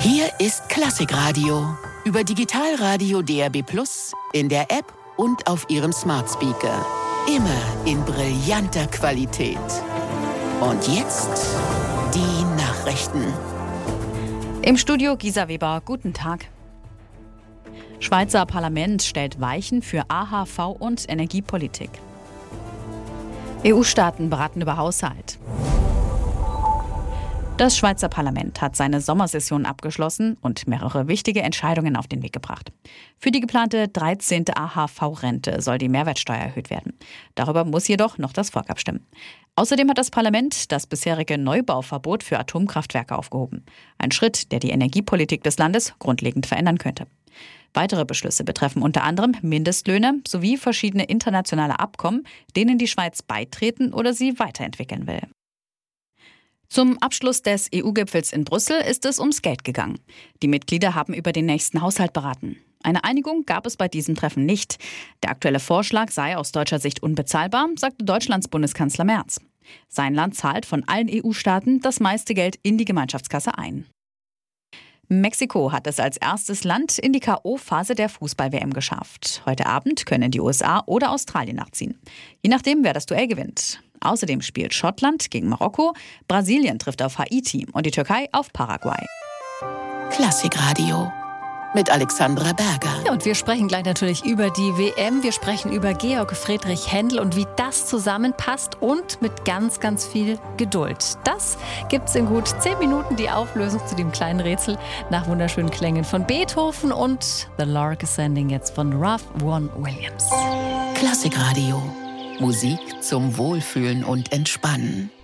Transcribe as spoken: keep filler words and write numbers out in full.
Hier ist Klassikradio über Digitalradio D A B plus, in der App und auf Ihrem Smart Speaker. Immer in brillanter Qualität. Und jetzt die Nachrichten. Im Studio Gisa Weber, guten Tag. Schweizer Parlament stellt Weichen für A H V und Energiepolitik. E U-Staaten beraten über Haushalt. Das Schweizer Parlament hat seine Sommersession abgeschlossen und mehrere wichtige Entscheidungen auf den Weg gebracht. Für die geplante dreizehnte A H V-Rente soll die Mehrwertsteuer erhöht werden. Darüber muss jedoch noch das Volk abstimmen. Außerdem hat das Parlament das bisherige Neubauverbot für Atomkraftwerke aufgehoben. Ein Schritt, der die Energiepolitik des Landes grundlegend verändern könnte. Weitere Beschlüsse betreffen unter anderem Mindestlöhne sowie verschiedene internationale Abkommen, denen die Schweiz beitreten oder sie weiterentwickeln will. Zum Abschluss des E U-Gipfels in Brüssel ist es ums Geld gegangen. Die Mitglieder haben über den nächsten Haushalt beraten. Eine Einigung gab es bei diesem Treffen nicht. Der aktuelle Vorschlag sei aus deutscher Sicht unbezahlbar, sagte Deutschlands Bundeskanzler Merz. Sein Land zahlt von allen E U-Staaten das meiste Geld in die Gemeinschaftskasse ein. Mexiko hat es als erstes Land in die K O-Phase der Fußball-W M geschafft. Heute Abend können die U S A oder Australien nachziehen. Je nachdem, wer das Duell gewinnt. Außerdem spielt Schottland gegen Marokko, Brasilien trifft auf Haiti und die Türkei auf Paraguay. Klassikradio mit Alexandra Berger. Ja, und wir sprechen gleich natürlich über die W M. Wir sprechen über Georg Friedrich Händel und wie das zusammenpasst und mit ganz, ganz viel Geduld. Das gibt's in gut zehn Minuten, die Auflösung zu dem kleinen Rätsel nach wunderschönen Klängen von Beethoven und The Lark Ascending jetzt von Ralph Vaughan Williams. Klassikradio. Musik zum Wohlfühlen und Entspannen.